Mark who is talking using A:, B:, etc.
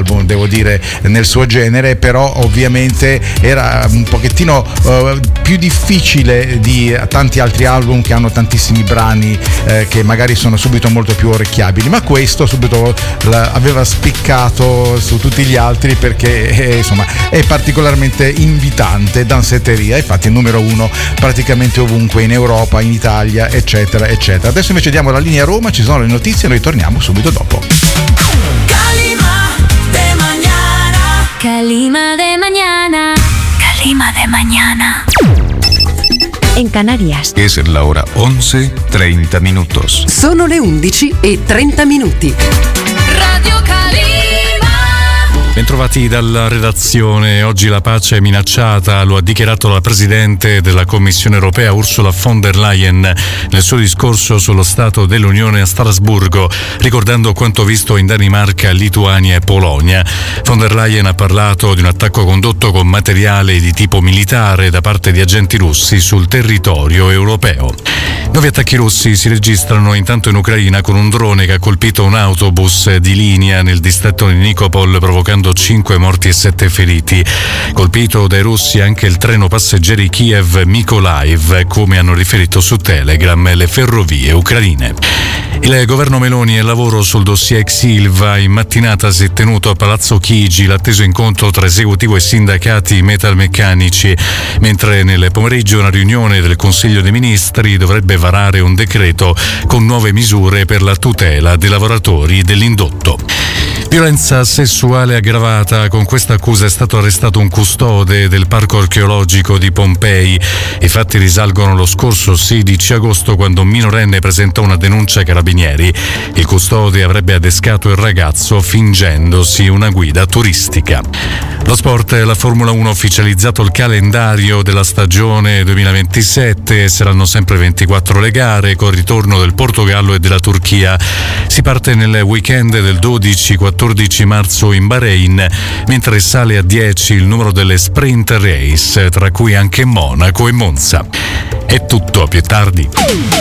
A: album, devo dire, nel suo genere, però ovviamente era un pochettino più difficile di tanti altri album che hanno tantissimi brani che magari sono subito molto più orecchiabili, ma questo subito aveva spiccato su tutti gli altri perché insomma è particolarmente invitante, danzetteria, infatti è numero 1 praticamente ovunque in Europa, in Italia, eccetera eccetera. Adesso invece diamo la linea a Roma, ci sono le notizie e noi torniamo subito dopo.
B: Calima de mañana. Calima de mañana. En Canarias.
C: Es la hora 11:30 minutos.
D: Sono le 11:30.
B: Radio Calima.
E: Bentrovati dalla redazione. Oggi la pace è minacciata, lo ha dichiarato la Presidente della Commissione Europea Ursula von der Leyen nel suo discorso sullo Stato dell'Unione a Strasburgo, ricordando quanto visto in Danimarca, Lituania e Polonia. Von der Leyen ha parlato di un attacco condotto con materiale di tipo militare da parte di agenti russi sul territorio europeo. 9 attacchi russi si registrano intanto in Ucraina con un drone che ha colpito un autobus di linea nel distretto di Nikopol, provocando 5 morti e 7 feriti. Colpito dai russi anche il treno passeggeri Kiev-Mykolaiv, come hanno riferito su Telegram le ferrovie ucraine. Il governo Meloni è al lavoro sul dossier ex Ilva. In mattinata si è tenuto a Palazzo Chigi l'atteso incontro tra esecutivo e sindacati metalmeccanici, mentre nel pomeriggio una riunione del Consiglio dei Ministri dovrebbe varare un decreto con nuove misure per la tutela dei lavoratori dell'indotto. Violenza sessuale aggravata. Con questa accusa è stato arrestato un custode del parco archeologico di Pompei. I fatti risalgono allo scorso 16 agosto, quando un minorenne presentò una denuncia ai carabinieri. Il custode avrebbe adescato il ragazzo fingendosi una guida turistica. Lo sport. La Formula 1 ha ufficializzato il calendario della stagione 2027. Saranno sempre 24 le gare, con il ritorno del Portogallo e della Turchia. Si parte nel weekend del 12-14 marzo in Bahrain, mentre sale a 10 il numero delle sprint race, tra cui anche Monaco e Monza. È tutto, a più tardi.